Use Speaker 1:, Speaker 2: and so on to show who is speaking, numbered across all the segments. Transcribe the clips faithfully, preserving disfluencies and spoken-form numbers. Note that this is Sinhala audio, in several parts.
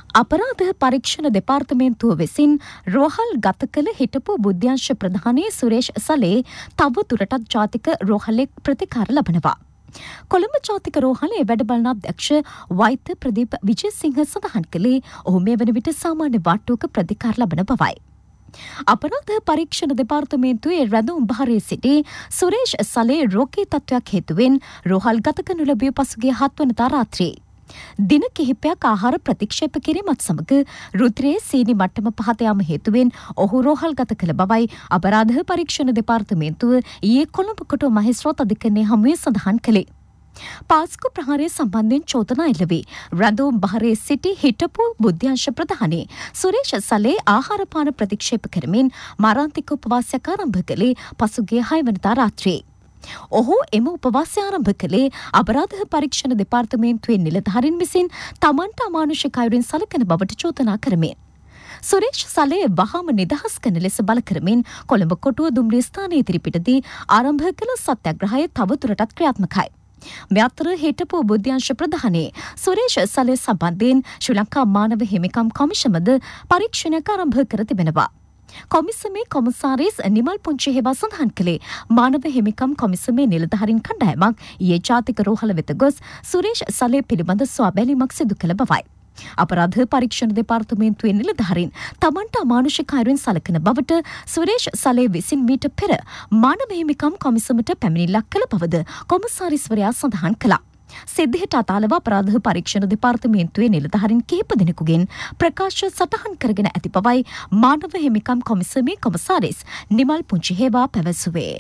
Speaker 1: අපරාධ පරීක්ෂණ දෙපාර්තමේන්තුව විසින් රෝහල් ගත කළ හිටපු බුද්ධ්‍යංශ ප්‍රධානී සුරේෂ් සලේ තව දුරටත් ජාතික රෝහලෙක් ප්‍රතිකාර ලබනවා. කොළඹ ජාතික රෝහලේ වැඩබලන අධ්‍යක්ෂ වෛද්‍ය ප්‍රදීප විජේසිංහ සඳහන් කළේ ඔහු මේ වන විට සාමාන්‍ය වාට්ටුවක ප්‍රතිකාර ලබන බවයි. අපරාධ පරීක්ෂණ දෙපාර්තමේන්තුවේ රැඳවුම් භාරයේ සිටි සුරේෂ් සලේ රෝගී තත්ත්වයක් හේතුවෙන් රෝහල් ගත කරනු ලැබිය පසුගිය හත් වනදා රාත්‍රියේ දින කිහිපයක් ආහාර ප්‍රතික්ෂේප කිරීමත් සමග රුධිරයේ සීනි මට්ටම පහත යාම හේතුවෙන් ඔහු රෝහල් ගත කළ බවයි අපරාධ පරීක්ෂණ දෙපාර්තමේන්තුව ඊයේ කොළඹ කොටුව මහේස්ත්‍රාත් අධිකරණයේ හමුවේ සඳහන් කළේ. පාස්කු ප්‍රහාරය සම්බන්ධයෙන් චෝදනා එල්ල වී රැඳවුම් භාරයේ සිටි හිටපු බුද්ධ්‍යංශ ප්‍රධානී සුරේෂ් සලේ ආහාර පාන ප්‍රතික්ෂේප කරමින් මාරාන්තික උපවාසයක් ආරම්භ කළේ පසුගිය හය වනදා රාත්‍රියේ. ඔහු එම උපවාසය ආරම්භ කළේ අපරාධ පරීක්ෂණ දෙපාර්තමේන්තුවේ නිලධාරීන් විසින් තමන්ට අමානුෂික අයුරින් සලකන බවට චෝදනා කරමින්. සුරේෂ් සලේ වහාම නිදහස් කරන ලෙස බල කරමින් කොළඹ කොටුව දුම්රිය ස්ථානයේ ඉදිරිපිටදී ආරම්භ කළ සත්‍යග්‍රහය තවදුරටත් ක්‍රියාත්මකයි. මේ අතර හිටපු බුද්ධ්‍යංශ ප්‍රධානී සුරේෂ් සලේ සම්බන්ධයෙන් ශ්‍රී ලංකා මානව හිමිකම් කොමිෂමද පරීක්ෂණයක් ආරම්භ කර තිබෙනවා. කොමිසමේ කොමසාරිස් නිමල් පුංචිහෙබා සඳහන් කළේ මානව හිමිකම් කොමිසමේ නිලධාරීන් කණ්ඩායමක් ඊයේ ජාතික රෝහල වෙත ගොස් සුරේෂ් සලේ පිළිබඳ සොයාබැලීමක් සිදු කළ බවයි. අපරාධ පරීක්ෂණ දෙපාර්තමේන්තුවේ නිලධාරීන් තමන්ට අමානුෂික අයුරින් සලකන බවට සුරේෂ් සලේ විසින් මීට පෙර මානව හිමිකම් කොමිසමට පැමිණිල්ලක් කළ බවද කොමසාරිස්වරයා සඳහන් කළා. සිද්ධියට අදාළව අපරාධ පරීක්ෂණ දෙපාර්තමේන්තුවේ නිලධාරීන් කිහිප දෙනෙකුගෙන් ප්‍රකාශ සටහන් කරගෙන ඇති බවයි මානව හිමිකම් කොමිසමේ කොමසාරිස් නිමල් පුංචිහෙබා පැවසුවේ.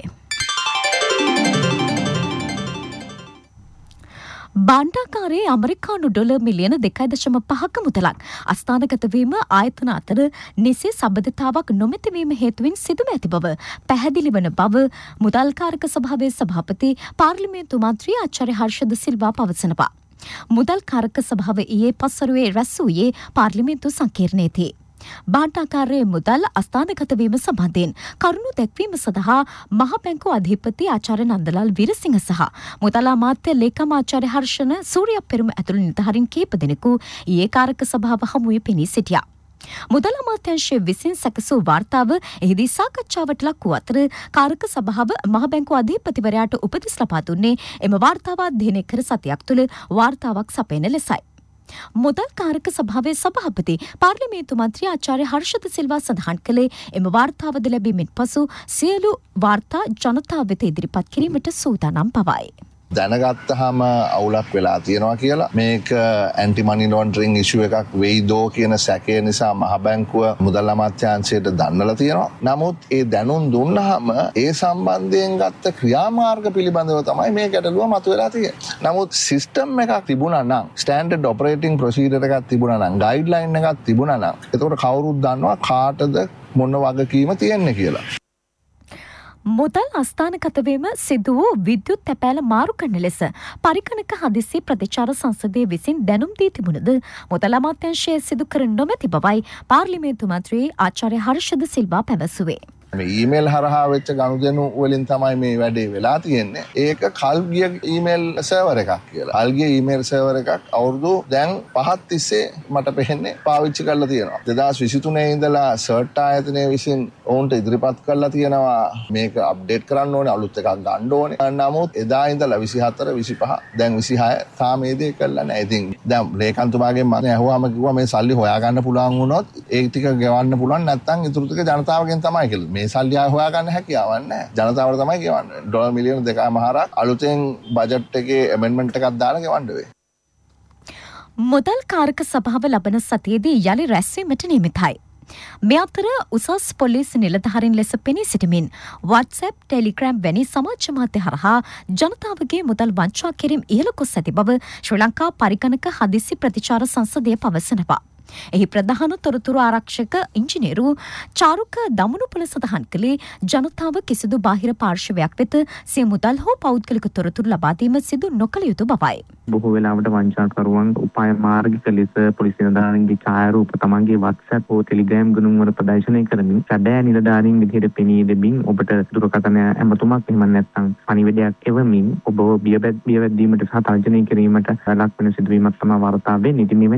Speaker 1: බණ්ඩාකාරයේ ඇමරිකානු ඩොලර් මිලියන දෙකයි දශම පහක මුදලක් අස්ථානගත වීම ආයතන අතර නිසි සබඳතාවක් නොමැති වීම හේතුවෙන් සිදුව ඇති බව පැහැදිලි වන බව මුදල්කාරක සභාවේ සභාපති පාර්ලිමේන්තු මන්ත්‍රී ආචාර්ය හර්ෂද සිල්වා පවසනවා. මුදල්කාරක සභාව ඊයේ පස්වරුවේ රැස් වූයේ පාර්ලිමේන්තු සංකීර්ණයේදී. බණ්ඩාකාරයේ මුදල් අස්ථානගත වීම සම්බන්ධයෙන් කරුණු දැක්වීම සඳහා මහ බැංකුව අධිපති ආචාර්ය නන්දලාල් වීරසිංහ සහ මුදල් අමාත්‍ය ලේකම් ආචාර්ය හර්ෂණ සූරියපෙරුම ඇතුළු නිලධාරීන් කිහිප දෙනෙකු ඊයේ කාරක සභාව හමුවේ පෙනී සිටියා. මුදල් අමාත්‍යාංශය විසින් සැකසූ වාර්තාව එහිදී සාකච්ඡාවට ලක් වූ අතර කාරක සභාව මහ බැංකුව අධිපතිවරයාට උපදෙස් ලබා දුන්නේ එම වාර්තාව අධ්‍යයනය කර සතියක් තුළ වාර්තාවක් සපයන ලෙසයි. මුදල් කාරක සභාවේ සභාපති පාර්ලිමේන්තු මන්ත්‍රී ආචාර්ය හර්ෂද සිල්වා සඳහන් කළේ එම වාර්තාවද ලැබීමෙන් පසු සියලු වාර්තා ජනතාව වෙත ඉදිරිපත් කිරීමට සූදානම් බවයි.
Speaker 2: දැනගත්තහම අවුලක් වෙලා තියෙනවා කියලා මේක ඇන්ටි මනි ලොන්ඩරින් ඉෂුව එකක් වෙයිදෝ කියන සැකය නිසා මහ බැංකුව මුදල් අමාත්‍යාංශයට දන්නලා තියෙනවා. නමුත් ඒ දැනුම් දුන්නාම ඒ සම්බන්ධයෙන් ගත්ත ක්‍රියාමාර්ග පිළිබඳව තමයි මේ ගැටලුව මතුවලා තියෙන්නේ. නමුත් සිස්ටම් එකක් තිබුණා නම් ස්ටෑන්ඩඩ් ඔපරේටිං ප්‍රොසීජර් එකක් තිබුණා නම් ගයිඩ්ලයින් එකක් තිබුණා නම් එතකොට කවුරුත් දන්නවා කාටද මොන වගකීම තියෙන්නේ කියලා.
Speaker 1: මුදල් අස්ථානගත වීම සිදු වූ විද්‍යුත් තැපෑල මාරු කරන ලෙස පරිගණක හදිසි ප්‍රතිචාර සංසදය විසින් දැනුම් දී තිබුණද මුදල් අමාත්‍යාංශය සිදු කර නොමැති බවයි පාර්ලිමේන්තු මන්ත්‍රී ආචාර්ය හර්ෂද සිල්වා පැවසුවේ.
Speaker 2: මේ ඊමේල් හරහා වෙච්ච ගනුදෙනු වලින් තමයි මේ වැඩේ වෙලා තියෙන්නේ. ඒක කල්ගිය ඊමේල් සර්වර් එකක් කියලා. කල්ගිය ඊමේල් සර්වර් එකක් අවුරුදු දැන් පහක් තිස්සේ මට පෙන්නේ පාවිච්චි කරලා තියෙනවා. දෙදාස් විසිතුනේ ඉඳලා සර්ට් ආයතනය විසින් ඔවුන්ට ඉදිරිපත් කරලා තියෙනවා මේක අප්ඩේට් කරන්න ඕනේ අලුත් එකක් ගන්න ඕනේ. නමුත් එදා ඉඳලා විසිහතර විසිපහ දැන් විසිහය තාම මේ දේ කරලා නැහැ. ඉතින් දැන් ලේකම්තුමාගෙන් මම ඇහුවාම කිව්වා මේ සල්ලි හොයාගන්න පුළුවන් වුණොත් ඒ ටික ගෙවන්න පුළුවන් නැත්නම් ඉතුරු ටික ජනතාවගෙන් තමයි කියලා. මේ සල්ලි හොයාගන්න හැකියාවක් නැහැ. ජනතාවට තමයි ගෙවන්නේ. ඩොලර් මිලියන දෙකමාරක් අලුතෙන් බජට් එකේ ඇමෙන්ඩ්මන්ට් එකක් දාලා ගෙවන්න වෙයි.
Speaker 1: මුදල් කාරක සභාව ලබන සතියේදී යලි රැස්වීමට නියමිතයි. මේ අතර උසස් පොලිස් නිලධාරීන් ලෙස පෙනී සිටමින් WhatsApp, Telegram වැනි සමාජ මාධ්‍ය හරහා ජනතාවගේ මුදල් වංචා කිරීම ඉහළ ගොස් ඇති බව ශ්‍රී ලංකා පරිගණක හදිසි ප්‍රතිචාර සංසදය පවසනවා. එහි ප්‍රධාන තොරතුරු ආරක්ෂක ඉංජිනේරු චාරුක දමනුපුල සඳහන් කළේ ජනතාව කිසිදු බාහිර පාර්ශවයක් වෙත සිය මුදල් හෝ පෞද්ගලික තොරතුරු ලබා දීම සිදු නොකළ යුතු බවයි.
Speaker 3: බොහෝ වෙලාවට වංචාකරුවන් උපාය මාර්ගික ලෙස පොලිස් නිලධාරීන්ගේ ඡායාරූප තමන්ගේ WhatsApp හෝ Telegram ගණන් වල ප්‍රදර්ශනය කරමින් සැබෑ නිලධාරීන් විදිහට පෙනී දෙමින් ඔබට දුරකථන ඇමතුමක් එහෙම නැත්නම් පණිවිඩයක් එවමින් ඔබව බියවැද්දීමට සහ තර්ජනය කිරීමට ලක් වෙන සිදුවීමක් තමයි වාර්තා වෙන්නේ. ඉතින්